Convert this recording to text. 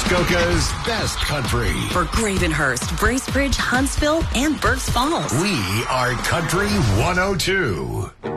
Muskoka's best country. For Gravenhurst, Bracebridge, Huntsville, and Berks Falls. We are Country 102.